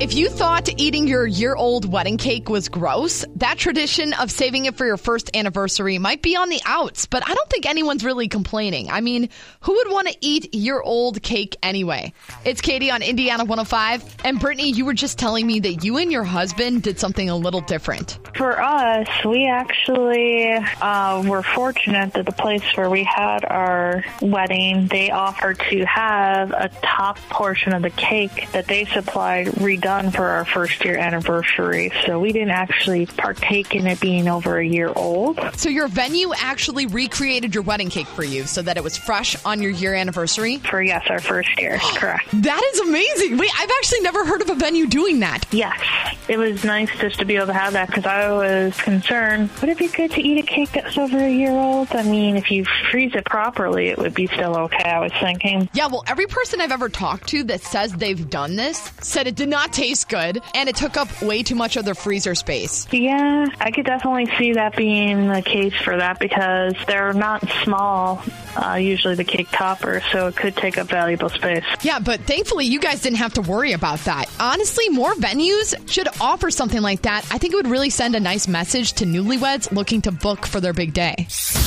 If you thought eating your year-old wedding cake was gross, that tradition of saving it for your first anniversary might be on the outs, but I don't think anyone's really complaining. I mean, who would want to eat year-old cake anyway? It's Katie on Indiana 105. And Brittany, you were just telling me that you and your husband did something a little different. For us, we actually were fortunate that the place where we had our wedding, they offered to have a top portion of the cake that they supplied redone for our first year anniversary. So we didn't actually partake in it being over a year old. So your venue actually recreated your wedding cake for you so that it was fresh on your year anniversary? For, yes, our first year. Correct. That is amazing. Wait, I've actually never heard of a venue doing that. Yes. It was nice just to be able to have that because I was concerned, would it be good to eat a cake that's over a year old? I mean, if you freeze it properly, it would be still okay, I was thinking. Yeah, well, every person I've ever talked to that says they've done this said it did not taste good and it took up way too much of their freezer space. Yeah, I could definitely see that being the case for that because they're not small, usually the cake toppers, so it could take up valuable space. Yeah, but thankfully you guys didn't have to worry about that. Honestly, more venues should offer something like that. I think it would really send a nice message to newlyweds looking to book for their big day.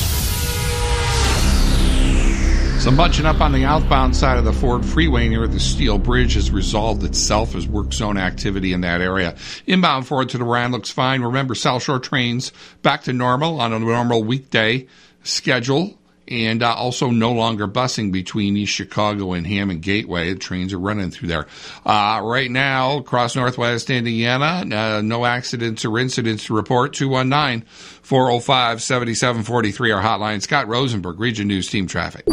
Some bunching up on the outbound side of the Ford Freeway near the Steel Bridge has resolved itself as work zone activity in that area. Inbound forward to the Rand looks fine. Remember, South Shore trains back to normal on a normal weekday schedule. And also no longer busing between East Chicago and Hammond Gateway. The trains are running through there. Right now, across Northwest Indiana, no accidents or incidents to report. 219-405-7743, our hotline. Scott Rosenberg, Region News Team Traffic.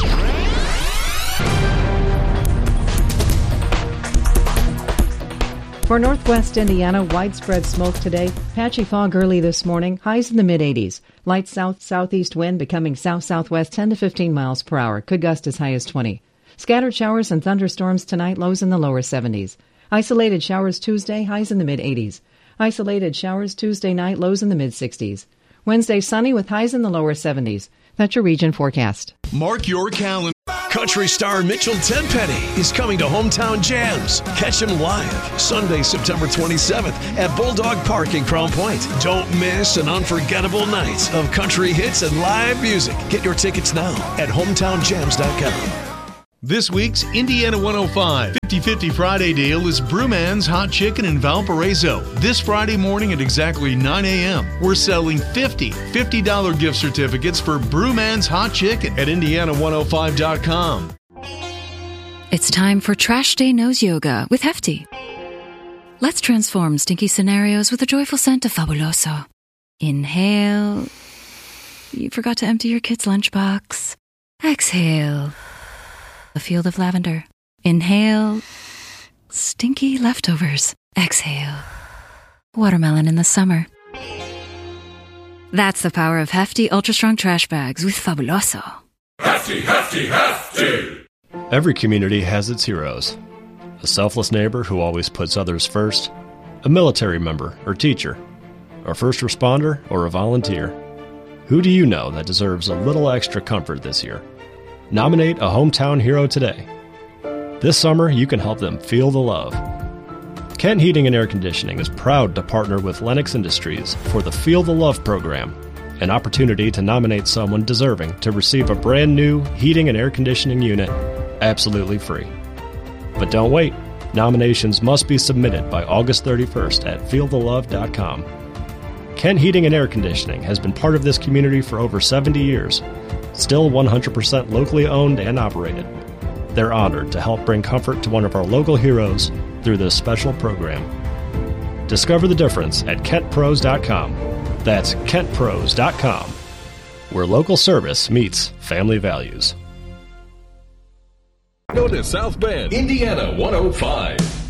For Northwest Indiana, widespread smoke today. Patchy fog early this morning. Highs in the mid-80s. Light south-southeast wind becoming south-southwest 10 to 15 miles per hour. Could gust as high as 20. Scattered showers and thunderstorms tonight. Lows in the lower 70s. Isolated showers Tuesday. Highs in the mid-80s. Isolated showers Tuesday night. Lows in the mid-60s. Wednesday sunny with highs in the lower 70s. That's your region forecast. Mark your calendar. Country star Mitchell Tenpenny is coming to Hometown Jams. Catch him live Sunday, September 27th at Bulldog Park in Crown Point. Don't miss an unforgettable night of country hits and live music. Get your tickets now at hometownjams.com. This week's Indiana 105 50-50 Friday deal is Brewman's Hot Chicken in Valparaiso. This Friday morning at exactly 9 a.m., we're selling $50 gift certificates for Brewman's Hot Chicken at Indiana105.com. It's time for Trash Day Nose Yoga with Hefty. Let's transform stinky scenarios with a joyful scent of Fabuloso. Inhale. You forgot to empty your kid's lunchbox. Exhale. A field of lavender. Inhale. Stinky leftovers. Exhale. Watermelon in the summer. That's the power of Hefty Ultra Strong Trash Bags with Fabuloso. Hefty, Hefty, Hefty! Every community has its heroes. A selfless neighbor who always puts others first. A military member or teacher. A first responder or a volunteer. Who do you know that deserves a little extra comfort this year? Nominate a hometown hero today. This summer, you can help them feel the love. Kent Heating and Air Conditioning is proud to partner with Lennox Industries for the Feel the Love program, an opportunity to nominate someone deserving to receive a brand new heating and air conditioning unit absolutely free. But don't wait. Nominations must be submitted by August 31st at feelthelove.com. Kent Heating and Air Conditioning has been part of this community for over 70 years. Still 100% locally owned and operated. They're honored to help bring comfort to one of our local heroes through this special program. Discover the difference at KentPros.com. That's KentPros.com, where local service meets family values. Go to South Bend, Indiana 105.